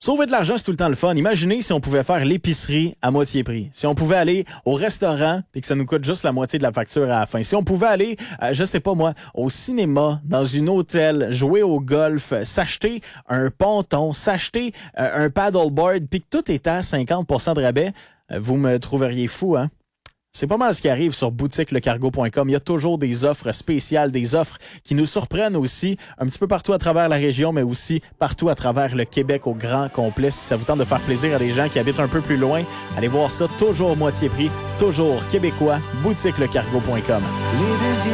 Sauver de l'argent, c'est tout le temps le fun. Imaginez si on pouvait faire l'épicerie à moitié prix. Si on pouvait aller au restaurant puis que ça nous coûte juste la moitié de la facture à la fin. Si on pouvait aller, je sais pas moi, au cinéma, dans une hôtel, jouer au golf, s'acheter un ponton, s'acheter un paddleboard puis que tout était à 50% de rabais, vous me trouveriez fou, hein? C'est pas mal ce qui arrive sur boutiquelecargo.com. Il y a toujours des offres spéciales, des offres qui nous surprennent aussi un petit peu partout à travers la région, mais aussi partout à travers le Québec au grand complet. Si ça vous tente de faire plaisir à des gens qui habitent un peu plus loin, allez voir ça, toujours moitié prix, toujours québécois, boutiquelecargo.com.